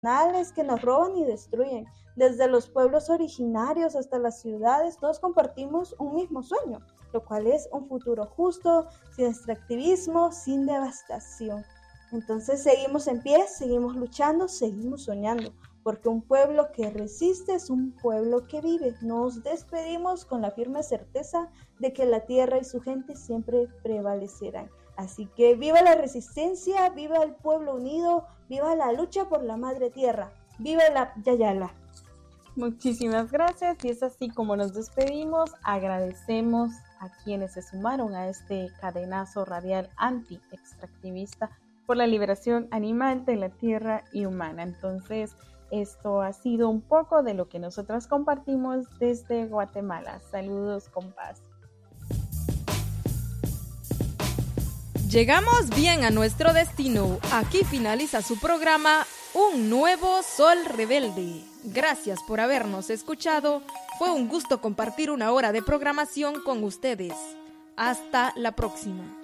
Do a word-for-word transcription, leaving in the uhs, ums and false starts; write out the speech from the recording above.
que nos roban y destruyen. Desde los pueblos originarios hasta las ciudades, todos compartimos un mismo sueño, lo cual es un futuro justo, sin extractivismo, sin devastación. Entonces seguimos en pie, seguimos luchando, seguimos soñando, porque un pueblo que resiste es un pueblo que vive. Nos despedimos con la firme certeza de que la tierra y su gente siempre prevalecerán. Así que viva la resistencia, viva el pueblo unido, viva la lucha por la madre tierra, viva la Yayala. Muchísimas gracias, y es así como nos despedimos. Agradecemos a quienes se sumaron a este cadenazo radial anti-extractivista por la liberación animal de la tierra y humana. Entonces, esto ha sido un poco de lo que nosotras compartimos desde Guatemala. Saludos con paz. Llegamos bien a nuestro destino. Aquí finaliza su programa Un Nuevo Sol Rebelde. Gracias por habernos escuchado. Fue un gusto compartir una hora de programación con ustedes. Hasta la próxima.